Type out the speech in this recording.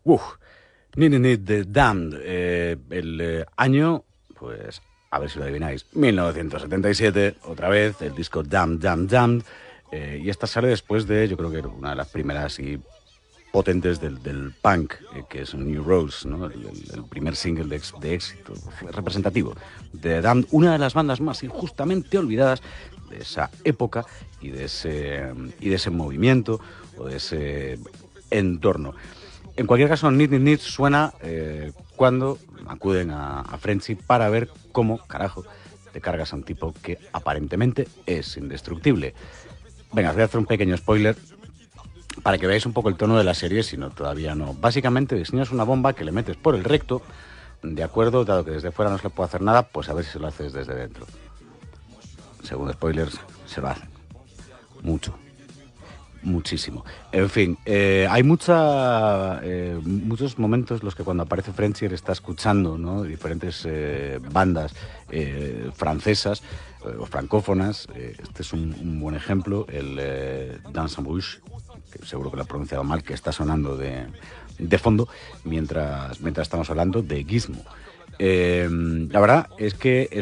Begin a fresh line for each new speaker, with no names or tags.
Uf, Need Need the Damned. El año, pues, a ver si lo adivináis, 1977, otra vez, el disco Damned, Damned, Damned. Y esta sale después de, yo creo que una de las primeras y potentes del punk, que es New Rose, ¿no? El primer single de éxito, fue representativo de Damned, una de las bandas más injustamente olvidadas de esa época y de ese movimiento o de ese entorno. En cualquier caso, Need Need Need suena cuando acuden a Frenchy para ver cómo, carajo, te cargas a un tipo que aparentemente es indestructible. Venga, os voy a hacer un pequeño spoiler para que veáis un poco el tono de la serie, si no todavía no. Básicamente diseñas una bomba que le metes por el recto, de acuerdo, dado que desde fuera no se le puede hacer nada, pues a ver si se lo haces desde dentro. Según spoilers, se lo hacen. Mucho. Muchísimo. En fin, hay muchos momentos en los que cuando aparece Frenchy está escuchando, ¿no? Diferentes bandas francesas o francófonas. Este es un buen ejemplo, el Dans en Bouche, que seguro que lo he pronunciado mal, que está sonando de fondo mientras estamos hablando de Gizmo. La verdad es que